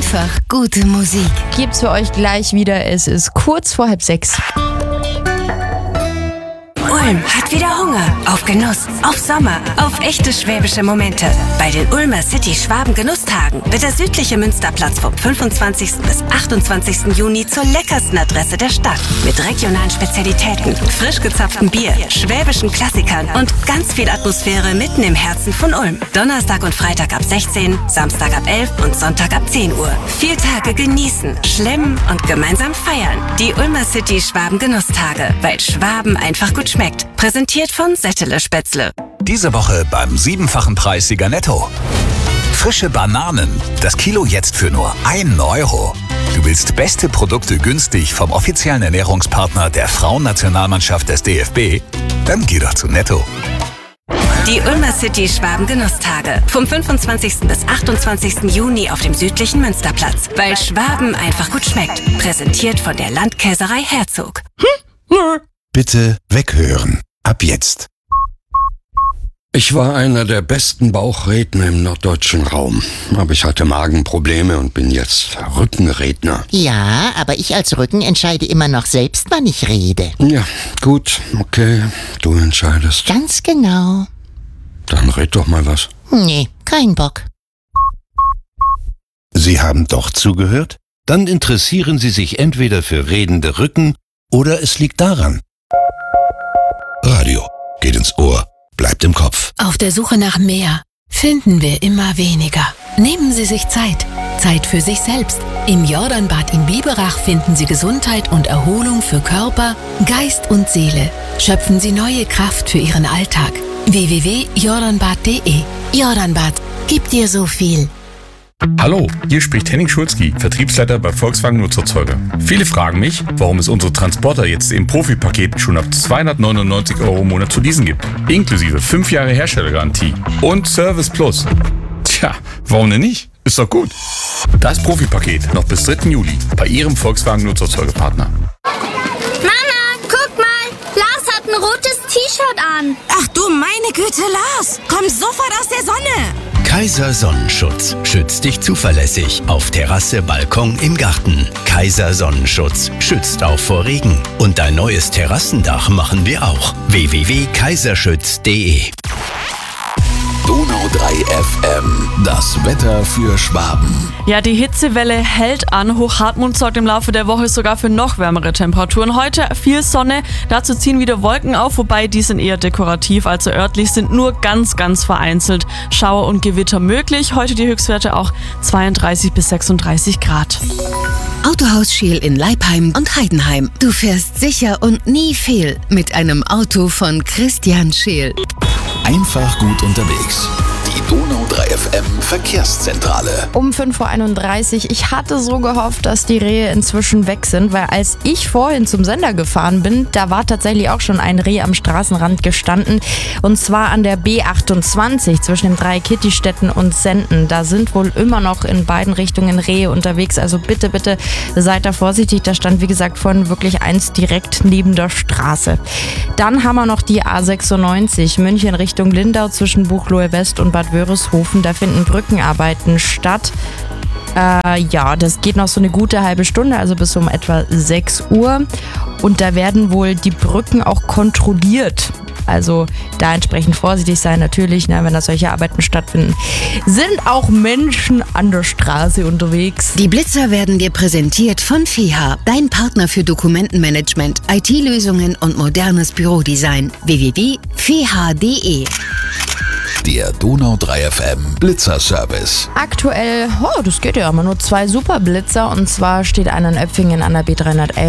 Einfach gute Musik. Gibt's für euch gleich wieder. Es ist kurz vor 5:30. Ulm hat wieder Hunger auf Genuss, auf Sommer, auf echte schwäbische Momente. Bei den Ulmer City Schwaben Genusstagen wird der südliche Münsterplatz vom 25. bis 28. Juni zur leckersten Adresse der Stadt. Mit regionalen Spezialitäten, frisch gezapftem Bier, schwäbischen Klassikern und ganz viel Atmosphäre mitten im Herzen von Ulm. Donnerstag und Freitag ab 16, Samstag ab 11 und Sonntag ab 10 Uhr. 4 Tage genießen, schlemmen und gemeinsam feiern. Die Ulmer City Schwaben Genusstage, weil Schwaben einfach gut schmeckt. Präsentiert von Settele Spätzle. Diese Woche beim 7-fachen Preissieger Netto. Frische Bananen, das Kilo jetzt für nur 1 Euro. Du willst beste Produkte günstig vom offiziellen Ernährungspartner der Frauennationalmannschaft des DFB? Dann geh doch zu Netto. Die Ulmer City Schwaben Genusstage. Vom 25. bis 28. Juni auf dem südlichen Münsterplatz. Weil Schwaben einfach gut schmeckt. Präsentiert von der Landkäserei Herzog. Bitte weghören. Ab jetzt. Ich war einer der besten Bauchredner im norddeutschen Raum. Aber ich hatte Magenprobleme und bin jetzt Rückenredner. Ja, aber ich als Rücken entscheide immer noch selbst, wann ich rede. Ja, gut, okay, du entscheidest. Ganz genau. Dann red doch mal was. Nee, kein Bock. Sie haben doch zugehört? Dann interessieren Sie sich entweder für redende Rücken oder es liegt daran. Radio geht ins Ohr, bleibt im Kopf. Auf der Suche nach mehr finden wir immer weniger. Nehmen Sie sich Zeit. Zeit für sich selbst. Im Jordanbad in Biberach finden Sie Gesundheit und Erholung für Körper, Geist und Seele. Schöpfen Sie neue Kraft für Ihren Alltag. www.jordanbad.de. Jordanbad gibt dir so viel. Hallo, hier spricht Henning Schulzki, Vertriebsleiter bei Volkswagen Nutzerzeuger. Viele fragen mich, warum es unsere Transporter jetzt im Profipaket schon ab 299 € im Monat zu leasen gibt. Inklusive 5 Jahre Herstellergarantie und Service Plus. Tja, warum denn nicht? Ist doch gut. Das Profipaket noch bis 3. Juli bei Ihrem Volkswagen Nutzerzeugerpartner. Mama, guck mal, Lars hat ein rotes T-Shirt an. Ach du meine Güte, Lars, komm sofort aus der Sonne. Kaiser Sonnenschutz schützt dich zuverlässig auf Terrasse, Balkon, im Garten. Kaiser Sonnenschutz schützt auch vor Regen. Und dein neues Terrassendach machen wir auch. www.kaiserschütz.de. Donau 3 FM, das Wetter für Schwaben. Ja, die Hitzewelle hält an. Hochhartmut sorgt im Laufe der Woche sogar für noch wärmere Temperaturen. Heute viel Sonne, dazu ziehen wieder Wolken auf, wobei die sind eher dekorativ, also örtlich sind nur ganz vereinzelt Schauer und Gewitter möglich. Heute die Höchstwerte auch 32 bis 36 Grad. Autohaus Scheel in Leipheim und Heidenheim. Du fährst sicher und nie fehl mit einem Auto von Christian Scheel. Einfach gut unterwegs. Die Donau 3 FM Verkehrszentrale. Um 5:31 Uhr. Ich hatte so gehofft, dass die Rehe inzwischen weg sind, weil als ich vorhin zum Sender gefahren bin, da war tatsächlich auch schon ein Reh am Straßenrand gestanden. Und zwar an der B28 zwischen den 3 Kittistädten und Senden. Da sind wohl immer noch in beiden Richtungen Rehe unterwegs. Also bitte seid da vorsichtig. Da stand, wie gesagt, vorhin wirklich eins direkt neben der Straße. Dann haben wir noch die A96 München Richtung Lindau zwischen Buchloe West und Bad Wörishofen. Da finden Brückenarbeiten statt. Das geht noch so eine gute halbe Stunde, also bis um etwa 6 Uhr. Und da werden wohl die Brücken auch kontrolliert. Also da entsprechend vorsichtig sein natürlich, wenn da solche Arbeiten stattfinden. Sind auch Menschen an der Straße unterwegs. Die Blitzer werden dir präsentiert von FEHA, dein Partner für Dokumentenmanagement, IT-Lösungen und modernes Bürodesign. www.feha.de. Der Donau 3 FM Blitzerservice. Aktuell, das geht ja immer nur 2 Superblitzer. Und zwar steht einer in Öpfingen an der B311